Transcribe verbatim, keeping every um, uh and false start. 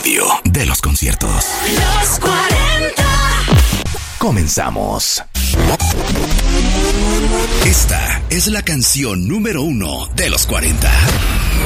radio de los conciertos. Los cuarenta. Comenzamos. Esta es la canción número uno de los cuarenta.